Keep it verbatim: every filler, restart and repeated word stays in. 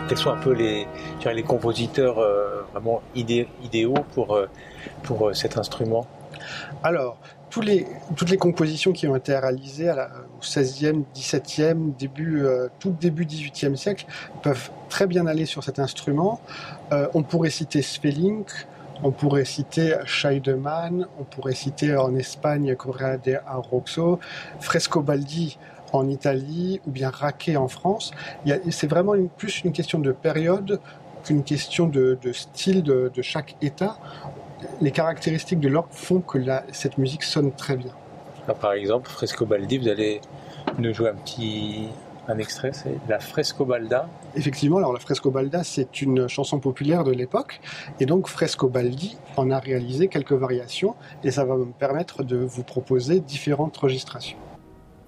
quels sont un peu les, je dirais, les compositeurs euh, vraiment idé, idéaux pour, euh, pour euh, cet instrument? Alors, tous les, toutes les compositions qui ont été réalisées à la, au seizième, dix-septième, début, euh, tout début dix-huitième siècle peuvent très bien aller sur cet instrument. Euh, on pourrait citer Svelink, on pourrait citer Scheidemann, on pourrait citer en Espagne Correa de Arroxo, Frescobaldi en Italie ou bien Raquet en France. Il y a, c'est vraiment une, plus une question de période qu'une question de, de style de, de chaque État. Les caractéristiques de l'orgue font que la, cette musique sonne très bien. Alors, par exemple, Frescobaldi, vous allez nous jouer un petit un extrait, c'est la Frescobalda. Effectivement, alors la Frescobalda, c'est une chanson populaire de l'époque, et donc Frescobaldi en a réalisé quelques variations, et ça va me permettre de vous proposer différentes registrations.